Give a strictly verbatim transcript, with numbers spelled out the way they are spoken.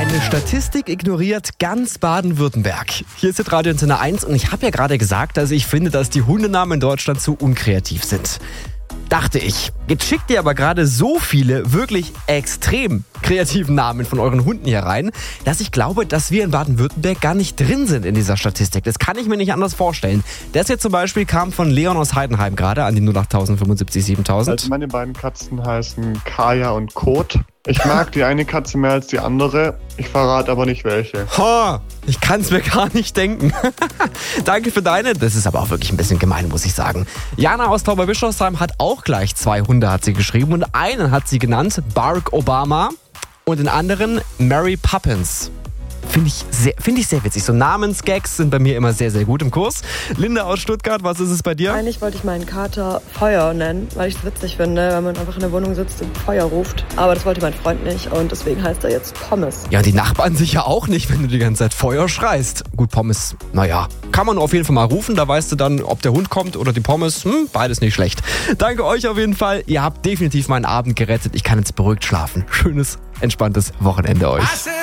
Eine Statistik ignoriert ganz Baden-Württemberg. Hier ist jetzt Radio Antenne eins und ich habe ja gerade gesagt, dass ich finde, dass die Hundenamen in Deutschland zu unkreativ sind. Dachte ich. Jetzt schickt ihr aber gerade so viele wirklich extrem kreativen Namen von euren Hunden hier rein, dass ich glaube, dass wir in Baden-Württemberg gar nicht drin sind in dieser Statistik. Das kann ich mir nicht anders vorstellen. Das hier zum Beispiel kam von Leon aus Heidenheim gerade an die null acht null null fünf sieben siebentausend. Also meine beiden Katzen heißen Kaya und Kot. Ich mag die eine Katze mehr als die andere. Ich verrate aber nicht welche. Ha, ich kann es mir gar nicht denken. Danke für deine. Das ist aber auch wirklich ein bisschen gemein, muss ich sagen. Jana aus Tauberbischofsheim hat auch gleich zwei Hunde, hat sie geschrieben. Und einen hat sie genannt Barack Obama und den anderen Mary Poppins. Finde ich, sehr, find ich sehr witzig. So Namensgags sind bei mir immer sehr, sehr gut im Kurs. Linda aus Stuttgart, was ist es bei dir? Eigentlich wollte ich meinen Kater Feuer nennen, weil ich es witzig finde, wenn man einfach in der Wohnung sitzt und Feuer ruft. Aber das wollte mein Freund nicht und deswegen heißt er jetzt Pommes. Ja, die Nachbarn sicher auch nicht, wenn du die ganze Zeit Feuer schreist. Gut, Pommes, naja, kann man auf jeden Fall mal rufen. Da weißt du dann, ob der Hund kommt oder die Pommes. Hm, beides nicht schlecht. Danke euch auf jeden Fall. Ihr habt definitiv meinen Abend gerettet. Ich kann jetzt beruhigt schlafen. Schönes, entspanntes Wochenende euch.